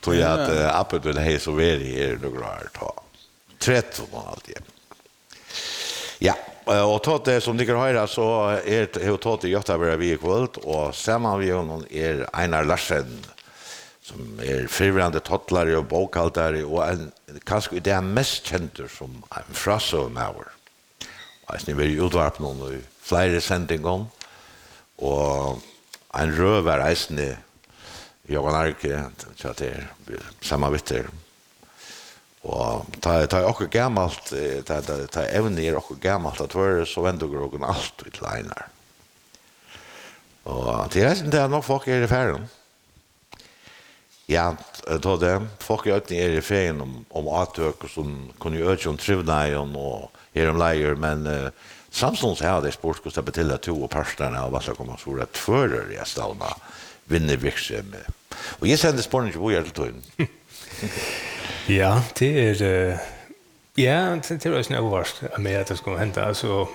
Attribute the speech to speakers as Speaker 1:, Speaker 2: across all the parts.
Speaker 1: Tog jag att appen den här så är det några år ta. 13 och allt igen. Ja, och tot det som ni kan höra så är det tot i Göteborg vi kvällt och samman vi honom är Einar Larsen som är förvärande tottlare och bokhaltare och kanske det är mest känd som en frasömauer. Alltså ni vill utvarpa någon i flera sändningar och en röver eisne Johan Arke så att det är samma vitter. Och ta också gammalt ta även är också gammalt att vara så ändå går allt ut linar. Och det är inte nog folk är i färden. Ja, då det folk är i färden om atök som kunde ju öka om trivnajon och lejer men Samsung har det sportkosta betilla 2 parterna av vad som kommer så rätt förer jag stanna vinner virksomhet. Och jag sände spåren till Bojar till tøyen.
Speaker 2: Ja, det är det är snö överst med att det ska hända alltså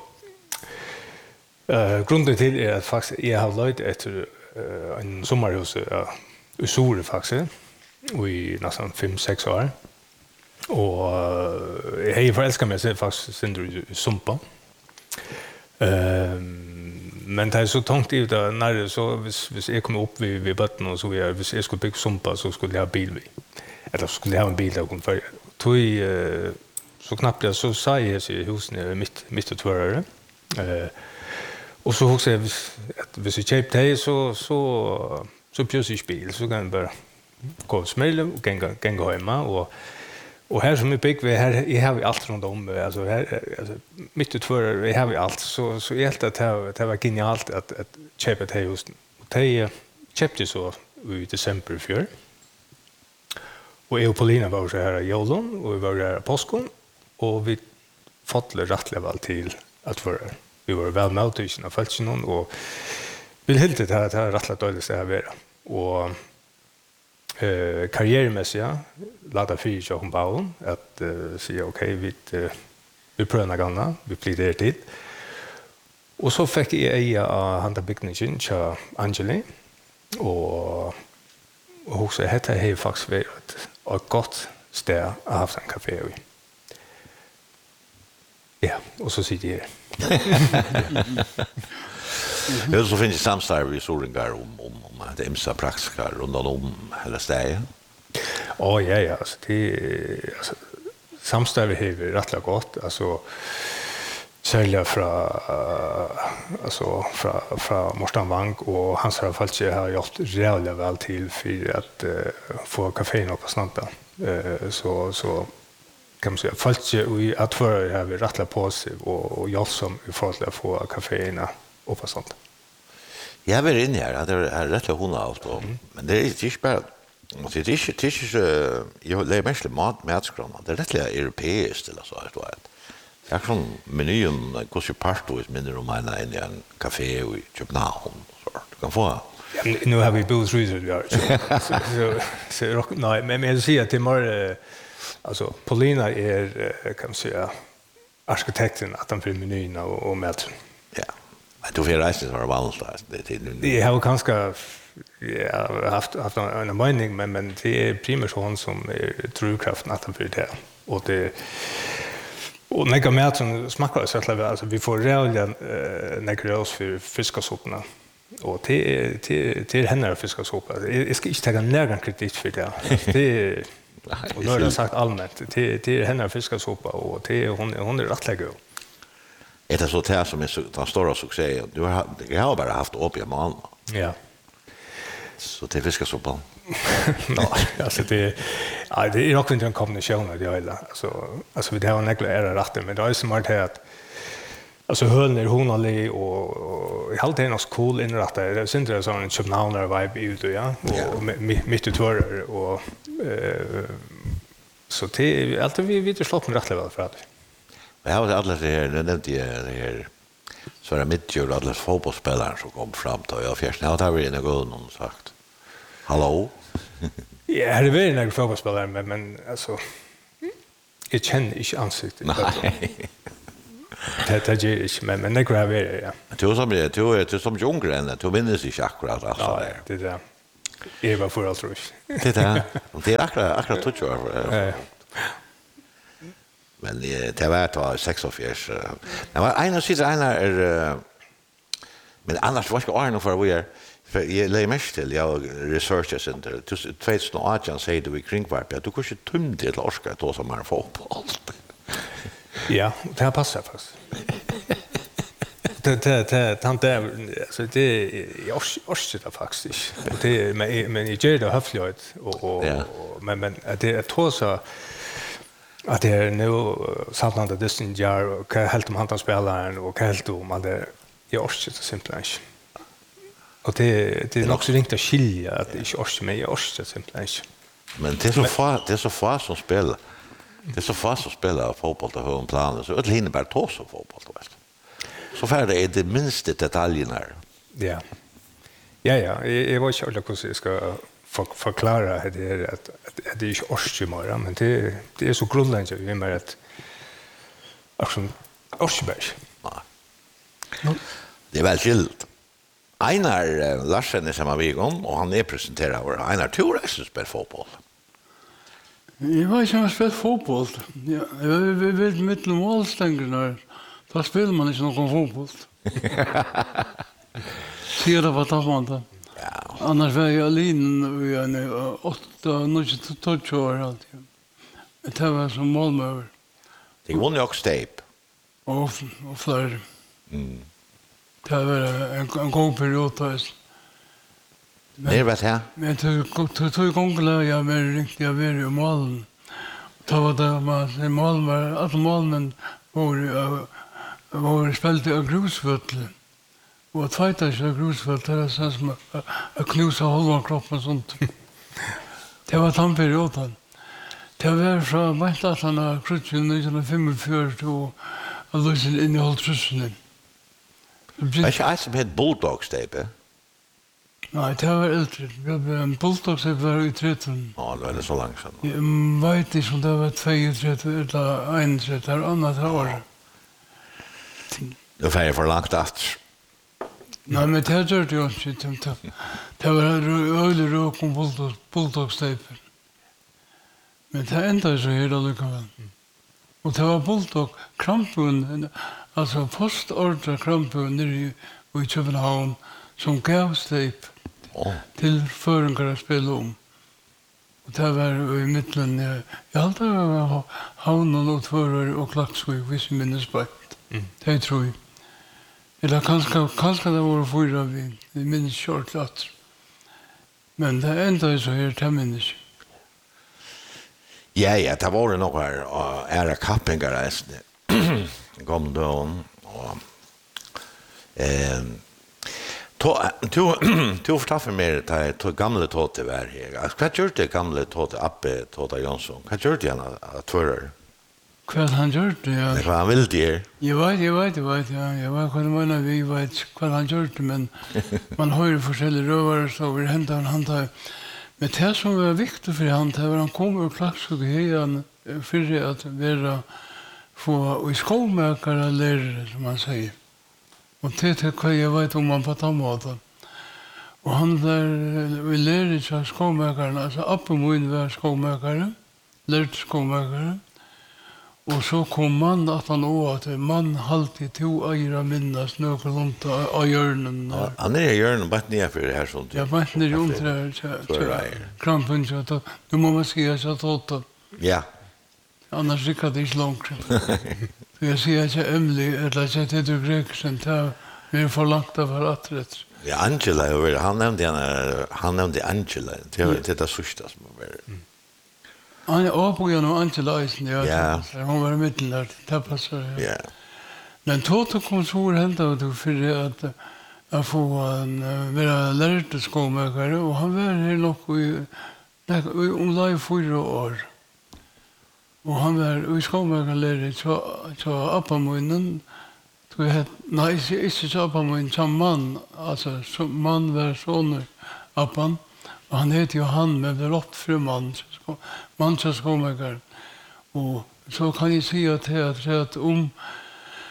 Speaker 2: grunden till är att faktiskt jag har löjt efter en sommarhus i Sore faktiskt och i nästan 5-6 år. Och jag har förälskat mig sen faktiskt sen sumpa. Men det är så tungt ut där när så hvis jag kommer upp vid botten och så hvis jag skulle bygga sumpa så skulle jag ha bil vid. Eller skulle jag ha en bil där kon för så knappt jag så sa jag i husen mitt tvärare. Och så också att hvis jag köpte det så plötsligt bil så kan bara gå smälla och gänga hemma och här som är byggt vi här I har vi allt runt om alltså här alltså mitt utvör vi har vi allt så helt att det var genialt att köpa det just det köpte så i december för och jag och Paulina var så här i Jolon och vi var där påskon och vi fått rättliga väl till att vi var väl motiverade och följt någon och vill helt det här rättligt dåligt så här vara och karriärmässiga lada fyra så hon Paul att säga okej vi prövar gamla vi blir det tid och så fick jag handa byggningen till Angeli och också heter det faktiskt varit ett gott ställe att ha haft en kafé i. Ja, och så sitter jag
Speaker 1: Ja, så finns det samstarv i Soringar om det imsa praktiska runt om hela stället.
Speaker 2: Ja, alltså det alltså samstarv är rätt gott alltså sälja från Morstan Bank och hans har fallit har gjort rejält väl till för att få kafén upp på snabbt. Så kan man säga fallit i att för har vi rätt på sig och jag som i förhåll att få kaféerna upp på sånt.
Speaker 1: Jag vill in här, det är rätt hon allt men det är inte bara och det är inte jag lägger mest matskron det är rätt europeiskt eller så att det jag kan menyn kostar parto mindre om en café i Köpenhamn så du kan få
Speaker 2: nu har vi bullsruser vi har så nej men jag säger att det mer alltså Paulina är kan man säga arkitekten att han för menyn och mat.
Speaker 1: Ja. Men du får resa så vanligt
Speaker 2: det har kanske haft en mening men det är primärt hon som är drivkraften att han för det och det och några mat som smakar så att alltså vi får reellt nekros för fiskasopporna och till henne fiskasoppa. Jag ska inte ta någon kritik för det. Det och då har jag sagt allmänt till henne fiskasoppa och till hon är rätt lägga.
Speaker 1: Är det så där som är så den stora succé? Jag har bara haft upp i man.
Speaker 2: Ja.
Speaker 1: Så det fiskasoppa.
Speaker 2: Ja, alltså det är också inte en kombination av det hela. Alltså vi har näkla är rätt men det är smart här att alltså hölner honali och allt är något cool inrättat. Det är inte det sån Köpenhamnar vibe ut ja och mitt utvör och så det allt vi slått med rätt väl för att
Speaker 1: jag har alla det här nämnde jag det här så är mitt ju alla fotbollsspelare som kom fram till jag först när det var inne gå någon sagt hallå.
Speaker 2: Ja, det är väl några fotbollsspelare men alltså jag känner inte ansiktet.
Speaker 1: Nej.
Speaker 2: Det är inte men det går över ja.
Speaker 1: Du som är som jungren du minns inte akkurat alltså.
Speaker 2: Ja, det där. Eva för allt tror jag.
Speaker 1: Det är akkurat touch år. Men det var ta 6 år. Men en av sidorna är men annars var ska Arne för vi är för jag lägger mest till jag researcher center 2018 säger du i kringvarp att du kanske tömde till orska då som man fotboll.
Speaker 2: Ja, det här passar faktiskt. Det alltså det är orskigt faktiskt. Det men i gör det höfligt och men att det är två så att det är nu samlande Disney och helt om han spelaren och helt om att det är orskigt simpelt. Och det är också ringt att skilja att det inte orskigt men är orskigt simpelt.
Speaker 1: Men det är så få som spelar. Det är så få som spelar fotboll på hög plan så det hinner bara ta så fotboll då. Så färdigt är det minsta detaljerna.
Speaker 2: Ja. Jag var inte hur jag ska förklara det att det är inte årstimar, men det är så grundläggande vi med att årsberg.
Speaker 1: Det är väl skilt. Einar Larsen är samma vigom och han är presenterad av Einar Thoresen spelar fotboll.
Speaker 3: Jag var inte spelat fotboll. Vi vet mitt målstängerna. Då spelar man inte någon fotboll. Ser det vad tar man då?
Speaker 1: Ja.
Speaker 3: Annars var jag alene 8-9 år alltid. Det var som målmöver.
Speaker 1: Det var ju också tape.
Speaker 3: Och fler. Det var en god period då.
Speaker 1: Det var det.
Speaker 3: Men tog gånger jag med riktigt jag var i målen. Då var det man målmöver att målen var spelat i grusvötlen. Och att fighta sig i grusvötlen är så som att knusa halva kroppen och sånt. Det var den perioden. Det var så mätt att han har krutsen 1945 och lösen in i hålltrusen.
Speaker 1: Det är inte alls som heter Bulldogs-tape.
Speaker 3: Nej, det var äldre. En Bulldogs-tape var i 13.
Speaker 1: Ja, det var så långsamt.
Speaker 3: Jag vet inte om det var 32 eller 31 eller annat år.
Speaker 1: Det var för långt att.
Speaker 3: Nej, men det gör det ju inte. Det var öle råk om Bulldogs-tapen. Men det ändrade så hela lyckan. Och det var Bulldog-krampun, alltså postordra krampun nere i Köpenhamn som gav tape till föringar att spela om. Och det var i mitten, jag hade havnen och tvårar och Klaxvik, hvis vi minnes bäst. Det tror jag. Eller kanske det var 4 vi minns kört att. Men det enda så här det minns.
Speaker 1: Ja, det var några ära kappingar kom då och du fortalte mig det gamla Totte var här. Vad gjorde det gamla Totte Appe Totte Jonsson? Vad gjorde han att tvårar?
Speaker 3: Vad han gjorde, ja.
Speaker 1: Det var han vill det.
Speaker 3: Jag vet, ja. Jag var kunde vi vet vad han gjorde, men man har ju forskjellige rövare så över hända han tar. Men det som var viktigt för han, det var han kom ur plats och han för att vara få i skolmäkare lärare, som man säger. Och det är vad jag vet om man på den måten. Och han där, vi lärde sig skolmäkaren, alltså Appemoin var skolmäkare, lärde skolmäkare. Och så kom man att han åt att man alltid tog öra minnas något runt av hjörnen.
Speaker 1: Han är i hjörnen, bara ner för det här sånt.
Speaker 3: Ja, bara ner runt där. Krampen så att nu må man säga så att åtta.
Speaker 1: Ja.
Speaker 3: Annars gick det inte långt. Så jag säger att jag Emily, eller att jag heter Greksen, det är för långt av att rätt.
Speaker 1: Ja, Angela, han nämnde Angela. Det är det sista som var
Speaker 3: Han är på genom Angela Eisen,
Speaker 1: ja.
Speaker 3: Hon var i mitten där, det passar.
Speaker 1: Ja.
Speaker 3: Men Toto kom så hända för att få vara lärare till skolmäkare och han var här nog om 4 år. Och han var i skolmäkarlärare så Appamoinen nej, inte så Appamoinen som man, alltså som man var son Appan. Och han heter ju han med rått fru man som skolmäkare. Och så kan jag säga att om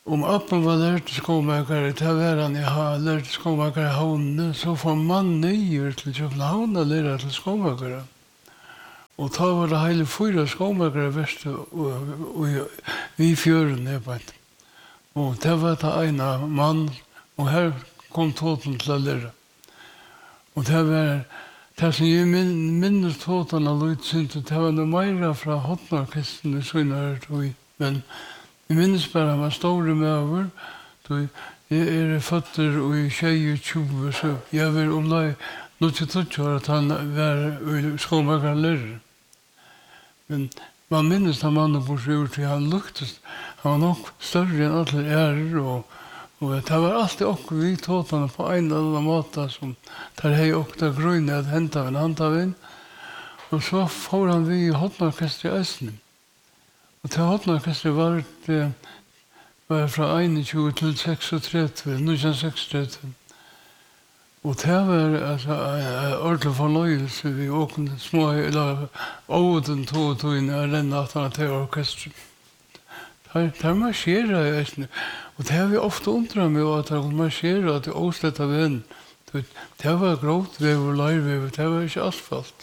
Speaker 3: om appen var lært skomakare, det var han jeg har lært skomakare havnene, så får man nyer til København og lære til skomakare. Og da var det hele 4 skomakare verst vi fjøren nedbænt. Og det var det ene mann, og her kom tåten til å lære. Og det var det som jeg minnes tåten av Lutsynt, det var noe mer fra hotnorkesten i Søynard, men jeg minnes bare han var store med over, jeg føtter og i 22, så jeg var omlag 92 år at han var skomakeren lærer. Men man minnes den mannen på sjur til han luktes, han var nok større enn alle ærer, og det var alltid okkur vi tåtene på en eller annen måte som der hei okta grunn at henta vi en handtavinn, og så får han vi i hotnorkester i Østen. Og til hotnorkester var det fra 21 til 36, 1936. Og det var ordentlig fornøyelse vi åkne små, eller åden tog inn og renne at han til orkester. Det marscherer i Østen. Og det har vi ofte undret meg at det marscherer til Åsletta venn. Det var gråtvev og leirvev, det var ikke asfalt.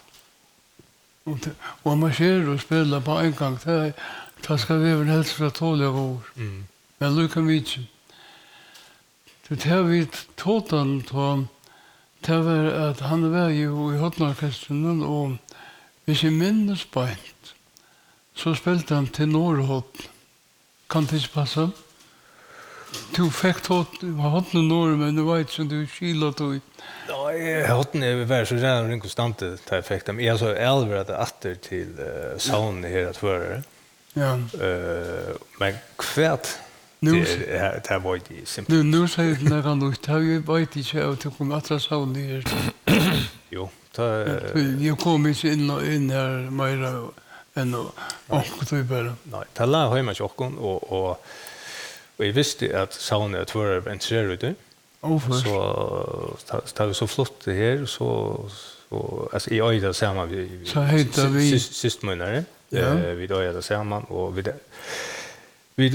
Speaker 3: Og marscherer og spiller på en gang, det skal vi vel helst fra tålige år. Men lukka mykje. Det har vi tåtan til, det var at han var jo i hotnorkestren, og hvis jeg minnes beint, så spilte han til Norrhått. Kan det ikke passe? Du fikk hotne Norr, men du vet som du skilet og...
Speaker 2: Nei, hotne var så redan ring konstante til jeg fikk dem. Jeg så elver at det atter til saunen her at førere.
Speaker 3: Ja.
Speaker 2: Men kvært, det var ikke simpelt.
Speaker 3: Nu sier du når han ut, jeg vet ikke at du kom atra saunen her.
Speaker 2: Jo.
Speaker 3: Jeg kom ikke inn her mer enn åkken bare.
Speaker 2: Nei, det la hjemme til åkken, og jeg visste at saunen er tvører var interesseret ut. Så det var så flott det her, så altså i øyda sammen vi sist måneder, vi øyda det sammen, og vi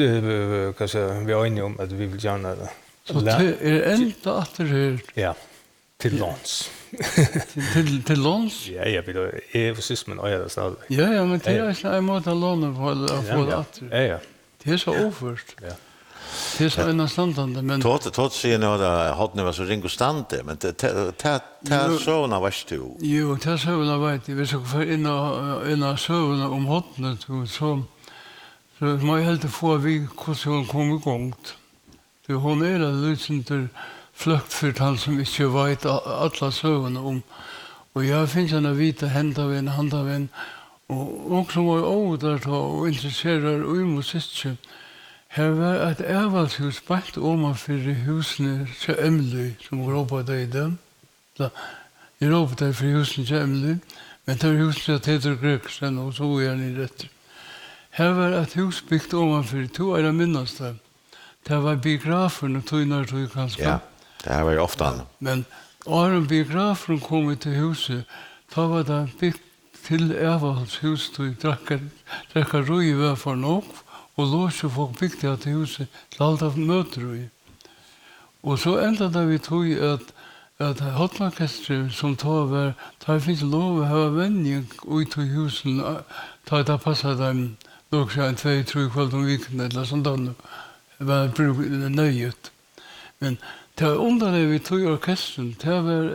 Speaker 2: er enige om at vi vil gjerne
Speaker 3: så det er enda atter her?
Speaker 2: Ja, til låns.
Speaker 3: Til låns?
Speaker 2: Ja, vi er for sist måneder øyda det stadig.
Speaker 3: Ja, men det er ikke en måte låne på å få det atter.
Speaker 2: Ja.
Speaker 3: Det er så overførst. Ja. Det er så enastandande, men...
Speaker 1: Tåt sier nå at hotne var så ringostande, men det søvna varst du?
Speaker 3: Jo, det søvna vet jeg. Hvis jeg får inn av søvna om hotne, så må jeg helt få vi hvordan hun kom i gang. Hun er litt flukt for han som ikke vet alle søvna om. Og jeg finner henne vite handavinn, og også må jeg overta og interesserer og musiske. Her var et evalshus bært omanfyrir husene til Emily, som råpa det i dem. Jeg råpa det for husene til Emily, men det er husene til Teter Greksen, og så er han i rett. Her var et hus byggt omanfyrir, to er det minnast det. Det var biografen og tøynar kanskje.
Speaker 1: Ja, det her var jo ofte han.
Speaker 3: Men når biografen kom til huset, da var det byggt til evalshus, drekka røy var for nok, og låse folk bygde at huset til alt av møter i. Og så enda da vi tog at hotnorkestret som tog var, da finnes lov å ha vending ut i husen, da det passet dem nok en 2-3 kveld om viken, eller sånn da, det var nøyet. Men det var under det vi tog orkestren, det var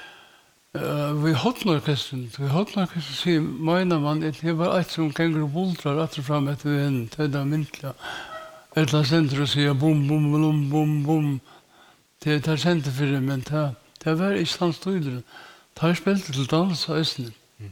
Speaker 3: vi hotnorkestren sier, mener man, det var et som ganger og bultrar atter fram etter vennen, det er myntlig. Et eller annet senter og sier bom, bom, bom, bom, bom. Det er senter for det, men det var ikke hans tøydere. Det har spilt til dans av Østene.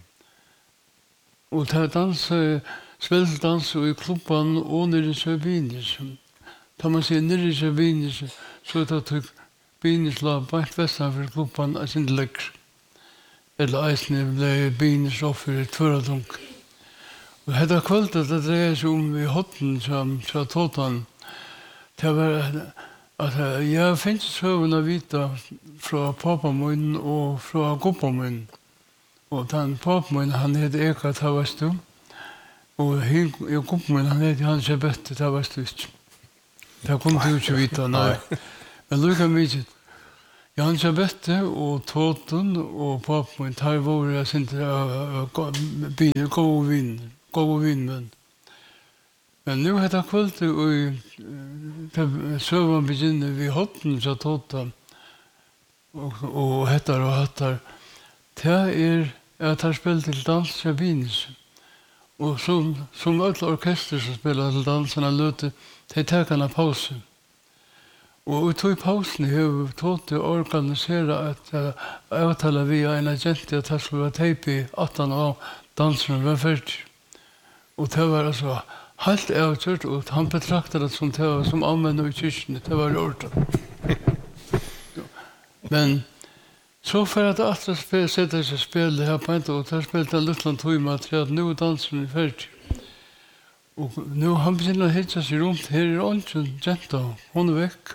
Speaker 3: Og det har spilt dans i klubben og nere i Søbinis. Da man sier nere i Søbinis, så er det at Binis la bært vestan for klubben av sin legger. Eller eisne ble Binis offer i tvøradunk. Og dette kvöldet, det dreier seg i hotten som tåtan. Det var at jeg finnes søvn å vite fra pappamunnen og fra goppamunnen. Og den pappamunnen, han heter Eka Tavastu. Og goppamunnen, han heter Hans Jebette Tavastu. Det kunde du inte veta, nej. Men lika mycket. Jan Jabette och Toten och pappan tar våra jag inte gå vinn men nu heter kvällt och sövan begynner vi hotten så Toten och hattar det jag tar spel till dans jag vinns och som alla orkester som spelar till danserna löter till takarna pausen. Och vi tog i pausen har Tote organisera att avtala via en agent att det skulle vara tejp i 18 av danserna var färdig. Och det var alltså helt avgjort och han betraktade det som det var som använde i kyrkan. Det var ordet. Men så för att Astra sätter sig spel det här på inte och tar spelet en liten timme till att nu dansen är färdig. Och nu han börjar hitta sig runt här i ånden jenta. Hon är väck.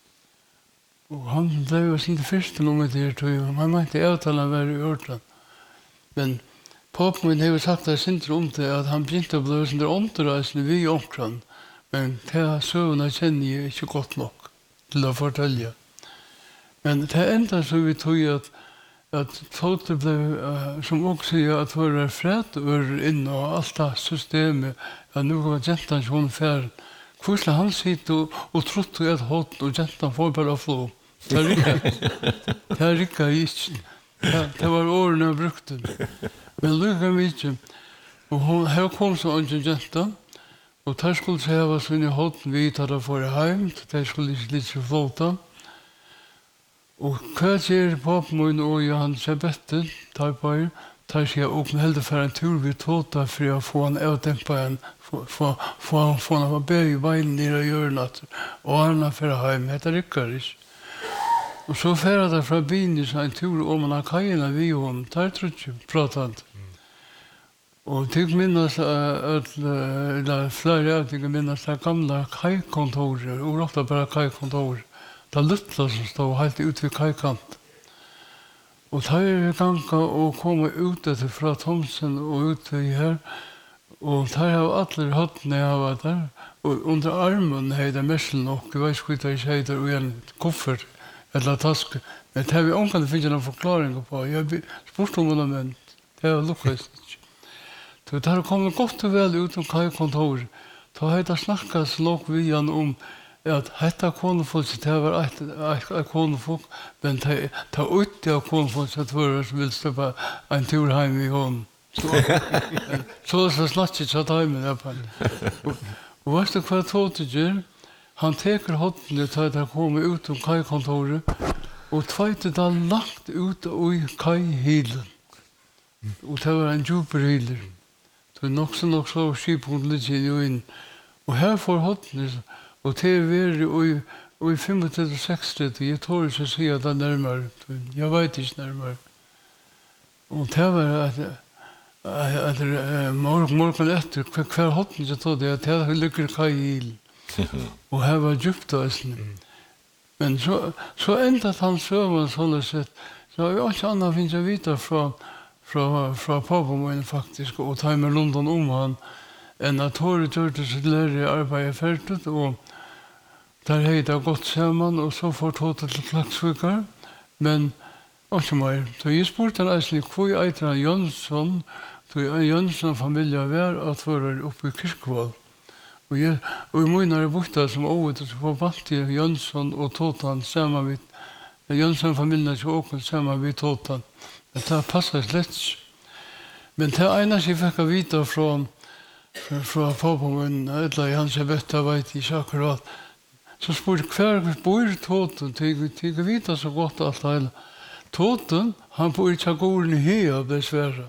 Speaker 3: Och han blev inte först om det här. Man måste avtala vara i orten. Men pappan har sagt att inte om det att han började att bli sådär omträsande vid omkran. Men det sövna känner jag inte gott nog till att fortälja. Men det enda så vi tog att Tote blev, som också gör att vara fred och in och allt det systemet. Ja, nu var gentan som färd. Kvistla han sitter och trodde att hot och gentan får bara flå. Det rikar inte. Det var åren jag brukte. Men lycka mycket. Och här kom så en jenta. Och där skulle säga vad som i hoten vi tar för hem. Där skulle lite flåta. Och vad gör pappan och Johan Sabette, tar på er, tar sig upp med helt för en tur vid Tota för att få en avdämpa en, få en bäg i beinen nere i hjörnet och arna för hem, det rycker inte. Och så färde det från bilen så en tur om man har kajerna vid honom, där tror jag pratade. Och tyck minnas att flera av tycker minnas det gamla kajkontoret, och ofta bara kajkontoret. Det lyttla som stod helt ut vid kajkant. Och där är ganga och komma ut från Thomsen och ut i här. Och där har alla hatt när jag var där. Och under armen har det mässeln och jag vet inte vad jag säger och en koffert eller task. Men det har vi omkring finns en förklaring på. Jag spurte om honom men det har lukkats inte. Så det har kommit gott och väl ut om kajkontor. Då har det snackats låg vi om att detta konfolk det var ett konfolk men det ute av konfolk att vara som vill släppa en tur hem i hon så snart så tar jag med på och vet du vad Tote gör han teker hotten det tar komma ut om kajkontoret och tvåte då lagt ut i kajhilen och det var en djuperhiler så nog så skipet ligger in och här får hotten och det är och i 35-60, jag tror inte att säga det närmare. Jag vet inte närmare. Och det var att morgon efter, kvar hotten så tog det att det lyckade kajil. Och här var djupt ösning. Men så ända att han sövan sådana sätt, så har jag inte annat finns jag vita från pappan faktiskt, och ta med London om han, än att Tore gjorde sitt lärare arbete färdigt, och där hade det gått samman och så får Tote till Klagsvikar. Men också mer. Så jag spurte han eislig hvor eitra Jönsson, så Jönsson-familjen var att vara uppe i Kirkvall. Och i munare borta som året så får vant i Jönsson och Totan samman vid Jönsson-familjen så åker samman vid Totan. Men det passar slett. Men det ena som jag fick vita från pappan eller i hans bästa vet i akkurat. Så spurte kvar bor Toten till vita så gott allt hela. Toten, han bor i Tjagården i Hea dessvärre.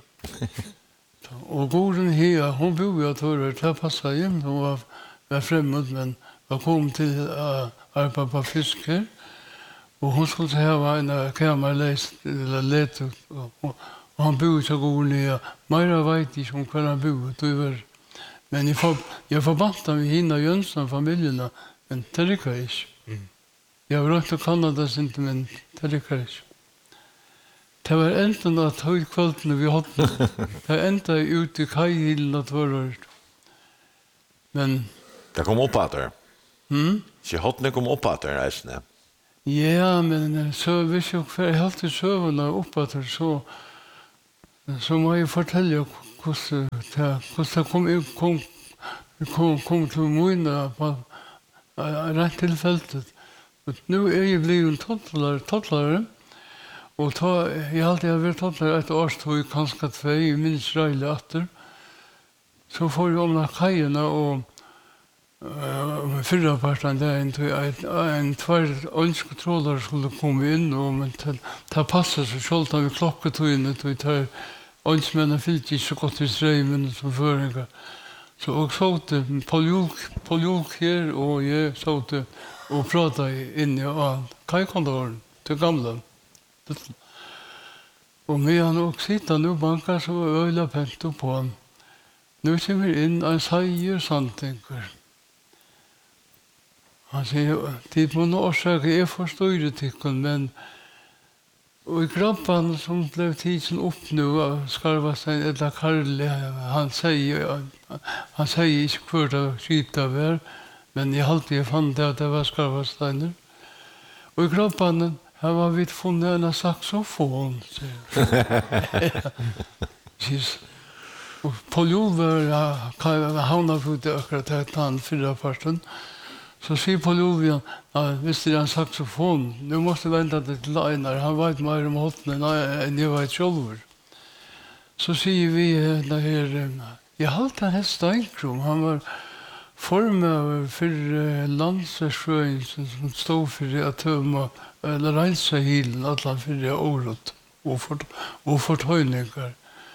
Speaker 3: Och gården i Hea, hon bor i Torre, det passade hem. Hon var främmande men var kom till arbeta på fiske. Och hon skulle ha en kammarläst eller let och han bor i Tjagården i Hea. Mera vet inte om kvar han bor. Men jag förbantade med hina Jönsson-familjerna. Men det rycker inte. Jag var inte Kanadas inte, men det rycker inte. Det var äntligen att höjd kvällen vi hade. Det var äntligen ut i kajhilen att vara. Men...
Speaker 1: Det kom upp att det. Så hotne kom upp att den resten.
Speaker 3: Ja, men så hvis jag för helt till sövna uppåt så må jag fortälja hur kom till mina på rätt tillfället. Nu är jag blivit tottlare och jag alltid har varit tottlare ett år tog kanske 2 i minst rejält efter. Så får jag om kajerna och förra parten där en tvär önsketrollare skulle komma in och men ta passa så skölta vi klocketöjnet och tar önsmännen fyllt inte så gott i strämen som föringar. Så och så det på julk här och jag så det och pratade in i kajkontoren till gamla. Och med han och sitta nu bankar så öjla pent på han. Nu kommer in en säger santänker. Han säger, det må nog orsaka, jag förstår det tycken, men och i grabban som blev tidsen upp nu, Skarvastein eller Karli, han säger inte kvart av skita var, men jag alltid fann det att det var Skarvasteiner. Och i grabban, här var vi funnit en saxofon, säger och på jul var havnafot akkurat ett han förra parten. Så säger Paul Jovian, visst är det en saxofon, nu måste vänta till Einar, han vet mer om hotnen än jag vet själv. Så säger vi här, jag har alltid en Steinkrom, han var formöver för landsvägsrörelsen som stod för att tömma eller rensa hilen, alla för det året och förtöjningar.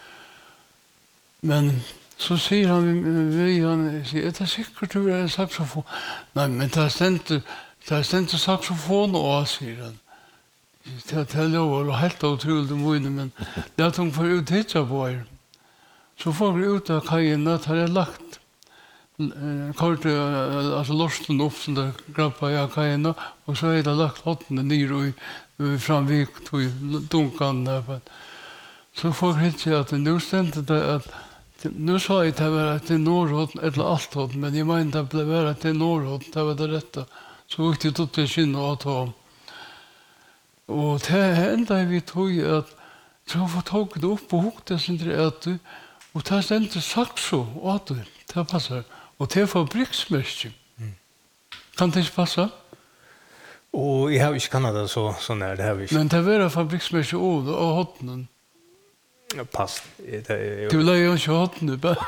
Speaker 3: Men så säger han, är det säkert du är en saxofon? Nej, men det är inte saxofon och säger han. Det är lov och helt otroligt möjligt, men det är att de får ut hit på er. Så får vi ut av kajen att det är lagt kort, alltså lorsten upp som där grabbar jag kajen och så är det lagt hotten ner och framvik till dunkan. Så får vi hit att nu stämde det att nu sa jag att det var till norrhått eller althått, men jag menar att det blev till norrhått, det var det rätta. Så gick det upp till kinn och ta. Och det enda vi tog att så får tagit upp och hukte sin att och det är inte saxo att det passar. Och det är fabriksmärke. Kan det inte passa?
Speaker 2: Och jag har inte Kanada så när det här vi.
Speaker 3: Men det var fabriksmärke och hotten.
Speaker 2: Pass.
Speaker 3: Du lär ju inte ha nu bara.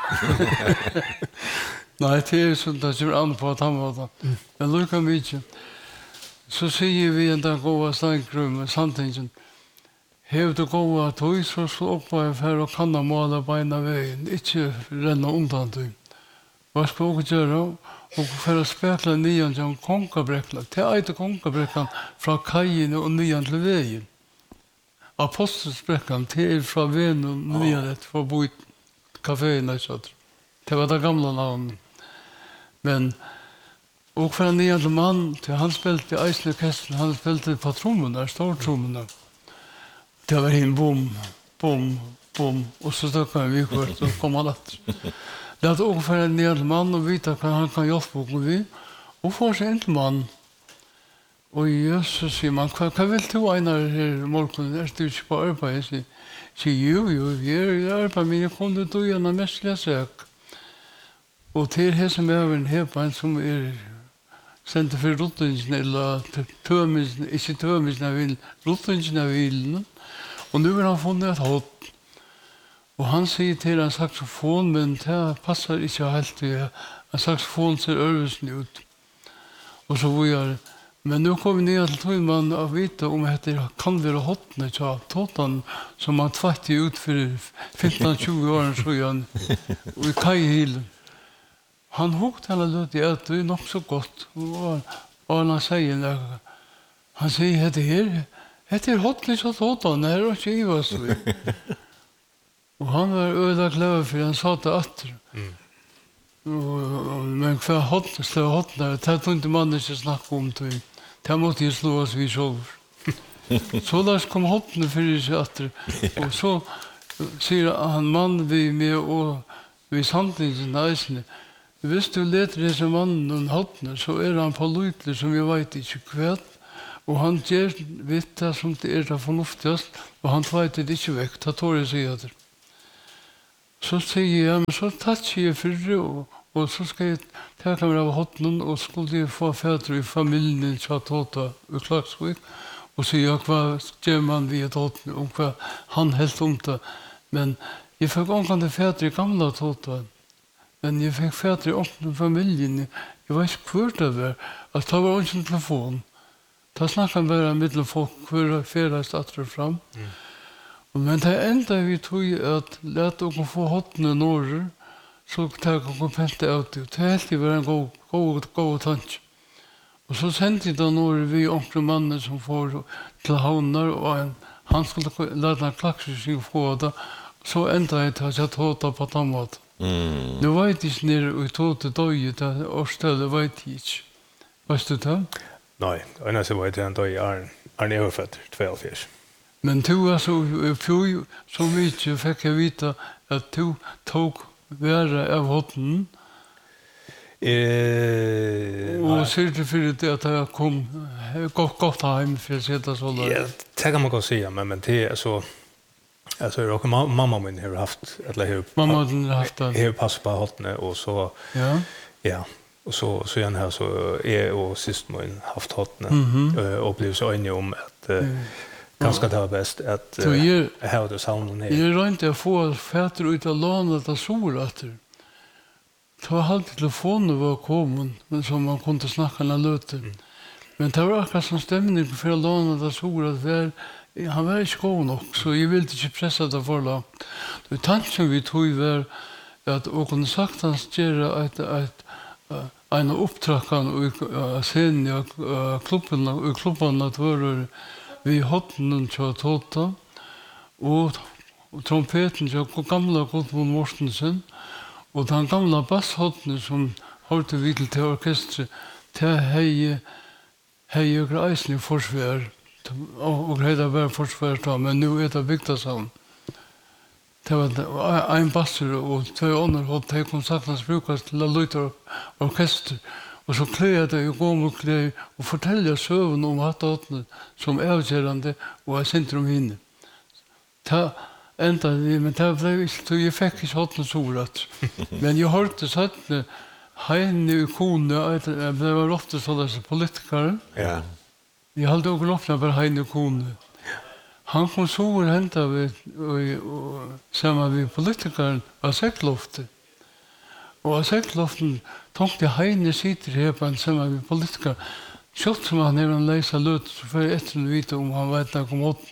Speaker 3: Nej, det är sånt där som an på att han var där. Men lukar mycket. Så säger vi en dag goda Steinkrum med Santingen. Hev du goda tog så slå upp på en färg och kanna måla beina vägen. Inte renna undan dig. Vad ska jag göra? Och för att spekla nian till Konkabräcklan. Det är inte Konkabräcklan från kajen och nian till vägen. Apostelsbräckan till från Ven och Nyanet för att bo i kaféerna. Det var det gamla namnet. Men och för en nyan man, han spelade i Eisnerkästen, han spelade på trummorna, stortrummorna. Det var en bom, och så stökade vi kvart och kom han att. Det är också för en nyan man och vita att han kan hjälpa med vi. Och för sig en man. Och Jesus säger man, vad vill du Einar här morgonen? Är du inte på arbetet? Jag säger, jo, jag är arbetet, men jag kommer då gärna mestliga sök. Och till här som är en hepan som är sendt för rottingen eller tömisen, inte tömisen vill, rottingen vill. Och nu har han funnit ett hot. Och han säger till en saxofon, men det passar inte helt. En saxofon ser örvesen ut. Och så var jag. Men nu kommer ner till tog man att veta om det kan vara hotne så tåtan som man tvätt ut för 15-20 år sedan och i kajhilen. Han hukte henne löt i att det är nog så gott. Och han säger att det är hotne så tåtan, det är inte i oss. Och han var öda glad för han sa det åter. Men för hotne, det tog inte mannen sig snacka om det. Det måste ju slå oss vid själv. Så där kom hotne för sig åter. Och så säger han man vi med och vi samtidigt nästan. Hvis du leter disse mannen og hattene, så han pålitlig som jeg vet ikke kveld, og han gjør vidt det som det fornuftigast, og han vet det ikke vekk, det tår jeg sier det. Så sier jeg, men så tatser jeg fyrre, og så skal jeg ta meg av hattene, og skulle jeg få fædre i familien i Tjatåta i Klagsvik, og sier hva gjør man vid hattene, og hva han helt om det. Men jeg fikk omkring fædre i gamla Tåta, men jeg fikk fædre i omkring familien, jeg vet ikke hvor det var, at det var ikke en telefon. Da snakket bare med folk hver ferdast atter fram. Men det enda vi tog at lette oss få hottene norr, så tar jeg pente av det. Det helt var en god tanke. Og så sendte jeg da norr vi omkring mannen som får til havner, og han skulle lade en klakser få det. Så enda jeg til at håta på den måten. Nu vet jeg ikke nere og tog til døye, det årsstedet vet jeg ikke. Vet du det?
Speaker 2: Nei, annars var det en dag i Arne Øverføtter, 42. Men
Speaker 3: du altså, fjøy så mye fikk jeg vite at du tok være av hotten. Og sier det for det at jeg kom godt hjem for å se det så der.
Speaker 2: Ja, det kan man godt si, men det er så... Alltså mamma min har haft eller
Speaker 3: mamma har haft det.
Speaker 2: Har passet på hottene och så ja och så igen här så är och sist min haft hottene och blev så enig om att ganska det var bäst att ha det sound ner.
Speaker 3: Jag rönte att få fäder ut av landet av sorater. Så hade telefonen var kommen men som man kunde snacka när löte. Men det var akkurat som stämning för landet av sorater han var ikke god nok, så jeg ville ikke presse det for langt. Det tanken vi tog var at å kunne sagt hans gjøre en opptrakkan og scenen i klubben at var vi hotten til Tåta og trompeten til gamla Gudmund Mortensen og den gamla basshotten som hørte vi til orkestret til hei og greisen i forsvær og det var forsvaret da, men nu det bygdasavn. Det var en basser og 2 underhåll, de kom saknas brukas til å lytte orkester. Og så kløy det i gå mot kløy og fortelle søvn om hattåttene som avgjørende og sentrum hinne. Det enda vi, men det ble ikke, jeg fikk ikke hattene sorat. Men jeg hørte sattene heine i kone, det var ofte sånne politikere.
Speaker 1: Ja.
Speaker 3: Jag hade också loftat för Heine Kone. Han kom så och hämta vid samma vid politikern av säckloftet. Och av säckloften tänkte Heine sitter här på en samma vid politikern. Kjort som han är en läsa löt så för ett vita om han vet att kom åt.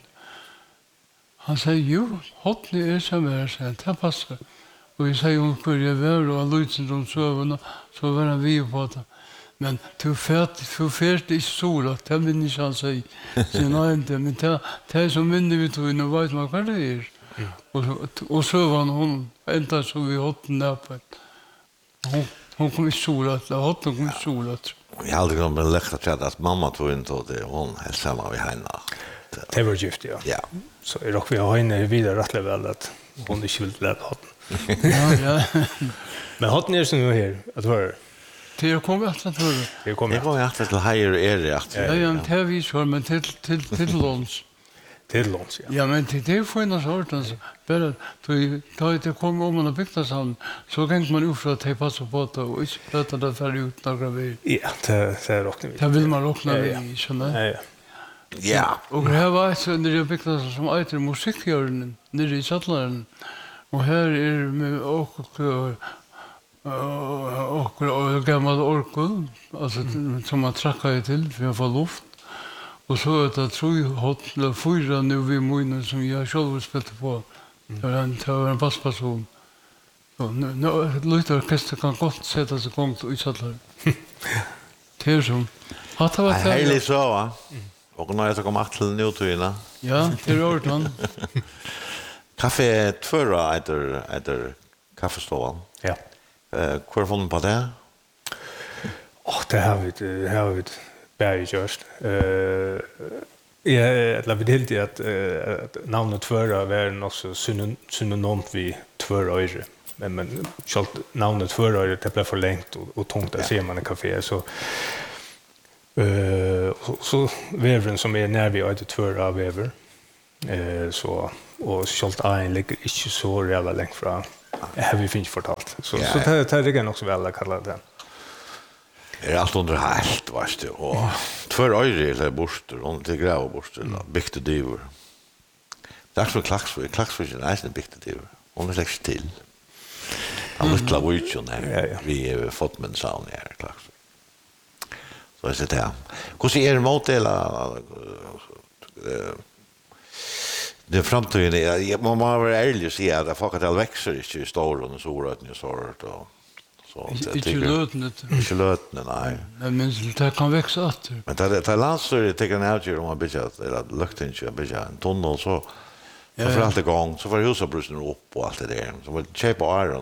Speaker 3: Han säger jo, hotten är samma här, det passar. Och jag säger om hur jag var och lysen de sövna så var han vid på det. Men du färdte inte sola, det vill inte han säga. Men det som minner vi tog, nu vet man vad det är. Och så var hon ända så vi hotten där på. Hon kom i sola, hotten kom i sola.
Speaker 1: Jag hade glömt att lägga till att mamma tog inte och det hon helt samma vid henne.
Speaker 2: Det var gift, ja.
Speaker 1: Ja.
Speaker 2: Så är dock vi har henne vidare rättligt väl att hon inte vill lära hotten.
Speaker 3: Ja.
Speaker 2: Men hotten är som nu här, att höra.
Speaker 3: Det kommer att höra.
Speaker 1: Det kommer att till higher area.
Speaker 3: Ja, men det vi kör men till låns.
Speaker 2: Till låns, ja.
Speaker 3: Ja, men det får en sort alltså. Bara då det kommer om man har byggt det så kan man ut för att ta passa på det och inte låta det färd ut några väg.
Speaker 2: Ja, det är rockna vi.
Speaker 3: Det vill man rockna vi, såna.
Speaker 2: Ja.
Speaker 1: Ja.
Speaker 3: Och här var så när jag byggt det som heter musikhjörnen nere i Sattlaren. Och här är med och gammal orkel alltså som man trackar till för att få luft och så att jag tror att fyra nu vi munnen som jag själv spelar på det var en bassperson så nu lite orkester kan gott sätta sig igång i Sattlaren det är som att det var
Speaker 1: härligt så va och när jag kom till Newtona
Speaker 3: ja det är ordentligt
Speaker 1: kaffe tvåra efter kaffestolen
Speaker 2: Ja.
Speaker 1: Hur får man på det?
Speaker 2: Det har vi bär just. Jag vill helt att namnet tvåra var också synonymt vid tvåra öre. men själv namnet förra det blev för långt och tungt att se man en kafé så så vävren som är när vi har ett två av väver så och själv en ligger inte så jävla långt från har vi finns fortalt så det är också väl att kalla det.
Speaker 1: Allt under helt, varst du. Och två öre eller borster, och till gräv borster, byggt dyver. Det är som Klaxvik. Klaxvik är nästan byggt dyver. Hon är släckt till. Han lyssnar på utjön här. Vi har fått med en saun här, Klaxvik. Så jag säger det. Hvordan är det mot hela det framtiden? Man må vara ärlig och säga att folk att det växer inte i Storon och Soröten och sånt och
Speaker 3: Inte lötnet.
Speaker 1: Inte lötnet, nej.
Speaker 3: Men det kan växa åter.
Speaker 1: Men det landsstyret tycker en avgör om man bygger eller lukten inte bygger en tunnel så får allt igång så får husabrusen upp och allt det där. Så vill köpa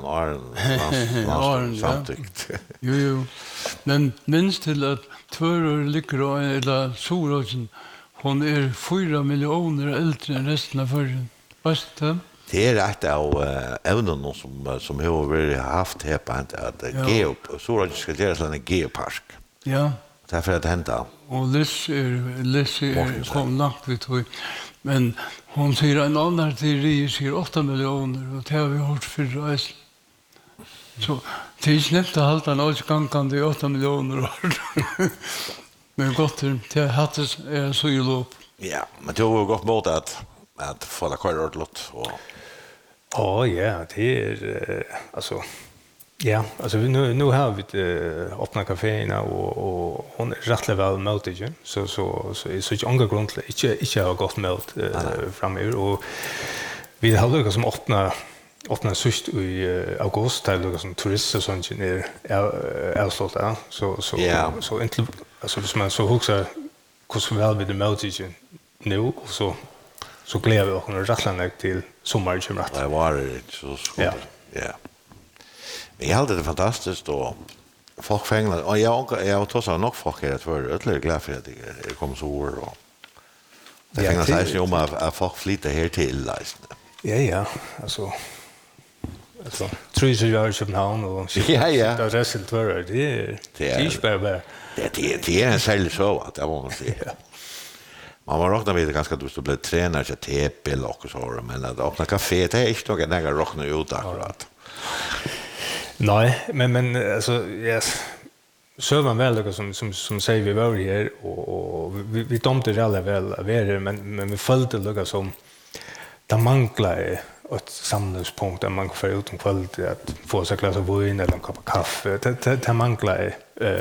Speaker 1: Aron samtyckt.
Speaker 3: Jo. Men minst till att tvåror ligger eller Soröten hon är 4 miljoner äldre än resten av förrän. Varst det?
Speaker 1: Det är ett av ämnen som har haft här på att Soröten ska göra en geopark.
Speaker 3: Ja.
Speaker 1: Därför att det hända.
Speaker 3: Och Liss kom långt vid tog. Men hon säger en annan teori säger 8 miljoner och det har vi hört för oss. Så det är snabbt att halta en årsgångande 8 miljoner år. Men gott det hattes är så ju lopp.
Speaker 1: Ja, men det har gått mot att få det kvar ordentligt och
Speaker 2: ja, det är alltså nu har vi öppna kaféerna och hon är rättligt väl mötet så är så inte ånga grund inte har gått möt framöver och vi har lyckats som öppna sist i august där lyckas som turistsäsongen är avslutad så inte alltså hvis man så huxar hur väl vi det mötet nu och så glädjer vi oss rättligt till sommaren kommer att.
Speaker 1: Det var det så skoj. Ja. Men jag hade det fantastiskt och folk fänglar och jag tog så nog folk här för ytterligare glad för att det kom så år och det fänglar sig om att folk flyttar här till Leisne.
Speaker 2: Ja, alltså tror jag i Köpenhamn och
Speaker 1: ja.
Speaker 2: Det resultatet det är inte bara
Speaker 1: det är en sälj så att det var man säga. Man var räkna med ganska du blev tränare till TP och så men att öppna kafé det är inte något nära räkna ut akkurat.
Speaker 2: Nej, men alltså så man väl som säger vi var här och vi tomte det alla väl men vi följde lugga som det manglar ett samlingspunkt där man får ut om kvällen att få sig glas vin eller en kopp kaffe det manglar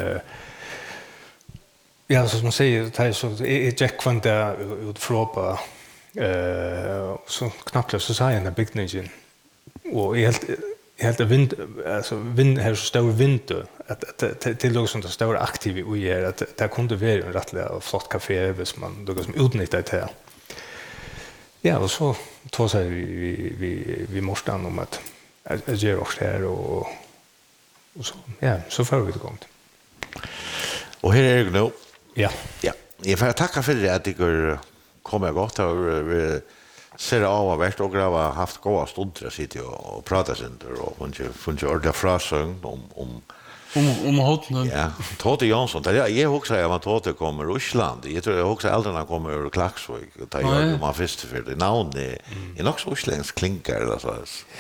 Speaker 2: ja, så som man säger, det är så Jack kvant där utfråpa så knappt så säger den byggningen och helt vind här så stor vinter att till också sånt stor aktiv i är att det kunde vara en rättlig flott kafé hvis man då som utnyttjar det här. Ja, och så två säger vi måste om att göra oss här och så så får vi det igång.
Speaker 1: Och här är det nu.
Speaker 2: Ja.
Speaker 1: Jag får tacka för det att du kommer gott och ser av och vart och grava haft goda stunder att sitta och prata sen och funge ordentligt frasång om
Speaker 3: hotnen.
Speaker 1: Ja, Tote Jansson. Jag också jag var Tote kommer ur Ryssland. Jag tror också äldrena kommer ur Klaxvik. Det gör man först för det namn är nog så isländsk klinkar eller så.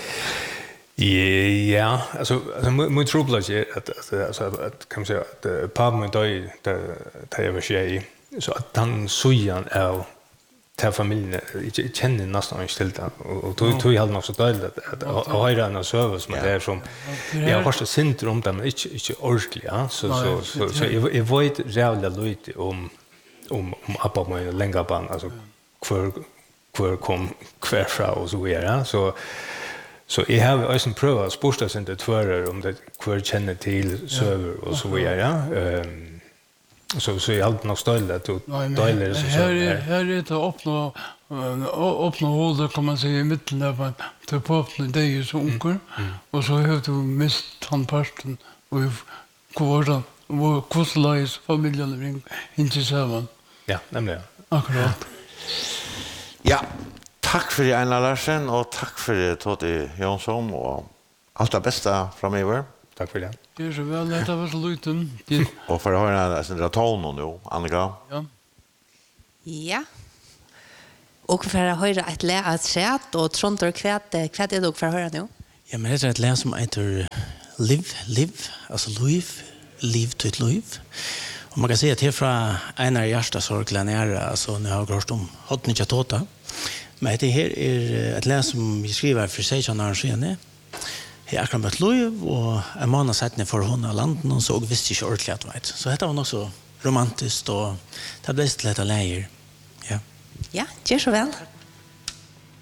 Speaker 2: Ja, alltså min trubbel är att kan man säga att par med dig där jag var tjej så att han sujan är till familjen känner nästan inte till det och tog jag nog så dåligt att höra en service med det som jag har så syndrom där men inte ordentligt så jag vet jävla lite om appa med längre band alltså kvar kom kvar fra och så vidare så jag har också prövat att spåra sig inte tvärre om det kvar känner till server och så vidare. Så jag har nog stöld att döjler så
Speaker 3: här är det att öppna hål kan man säga i mitten där man tar på öppna dig som onkel och så har du mist tandparsten och kvardan och kostlajs familjen inte samman.
Speaker 2: Ja, nämligen.
Speaker 3: Akkurat.
Speaker 1: Ja. Tack för det Einar Larsen och tack för det Tote Jansson och Allt det bästa framöver.
Speaker 2: Tack för det.
Speaker 3: Det är så väl, det var så liten.
Speaker 1: Och för att höra en ton nu, Annika.
Speaker 3: Ja.
Speaker 4: Ja. Och för att höra ett lä att sätt och trontor kvätt är det för att höra nu?
Speaker 5: Ja, men det är ett lä som heter Live, alltså liv till ett liv. Och man kan säga att det är från en av hjärtasorglarna nära, alltså när jag har gjort om Hotnica Tota. Men det här är ett lä som vi skriver för 16 år sedan. Det är akkurat med ett liv och en månad sedan för hon av landen och så visste inte ordentligt att vet. Så det var nog så romantiskt och det blev till ett läger. Ja.
Speaker 4: Ja, gör så väl.